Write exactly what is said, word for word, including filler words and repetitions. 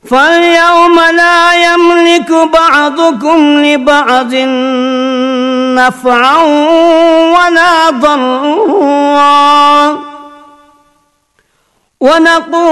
فاليوم لا يملك بعضكم لبعض نفعا ولا ضرا ونقول